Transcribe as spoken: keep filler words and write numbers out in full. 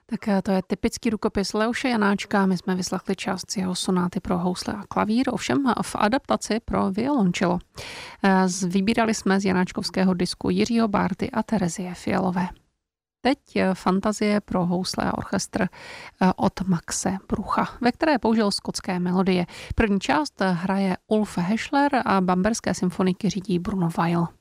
Tak to je typický rukopis Leoše Janáčka. My jsme vyslechli část z jeho sonáty pro housle a klavír, ovšem v adaptaci pro violončelo. Vybírali jsme z janáčkovského disku Jiřího Bárty a Terezie Fialové. Teď fantazie pro housle a orchestr od Maxe Brucha, ve které použil skotské melodie. První část hraje Ulf Heschler a bamberské symfoniky řídí Bruno Weil.